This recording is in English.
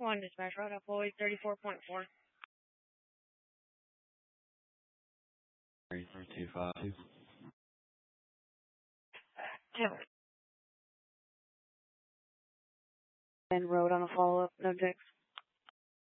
One dispatch route, Apple 34.4. 3252. And road on a follow-up, no dicks.